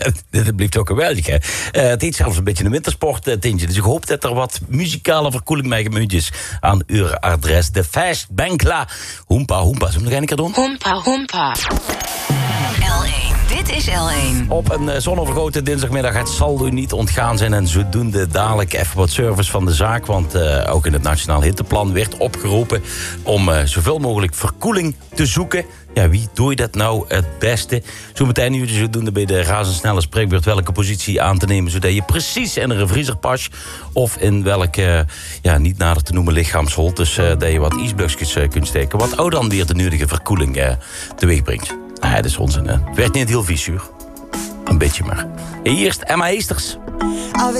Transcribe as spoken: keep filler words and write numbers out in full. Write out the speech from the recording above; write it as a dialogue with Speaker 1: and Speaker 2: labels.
Speaker 1: Dit blijft ook geweldig, hè. Uh, het heeft zelfs een beetje een wintersport uh, tintje. Dus ik hoop dat er wat muzikale verkoeling mee gemunt is aan uw adres. De Festbankla. Hoempa, hoempa. Zullen we nog een keer doen?
Speaker 2: Hoempa, hoempa. L één. Dit is L één.
Speaker 1: Op een uh, zonovergoten dinsdagmiddag. Het zal u niet ontgaan zijn. En zodoende dadelijk even wat service van de zaak. Want uh, ook in het Nationaal Hitteplan werd opgeroepen om uh, zoveel mogelijk verkoeling te zoeken. Ja, wie doe je dat nou het beste? Zometeen nu zodoende bij de razendsnelle spreekbeurt welke positie aan te nemen, zodat je precies in een vriezer past of in welke, ja, niet nader te noemen lichaamshol. Dus uh, dat je wat ijsblokjes uh, kunt steken. Wat ook dan weer de nodige verkoeling uh, teweeg brengt. Ah, dat is onzin, hè. Het werd niet heel visuur. Een beetje maar. Hier is Emma Heesters.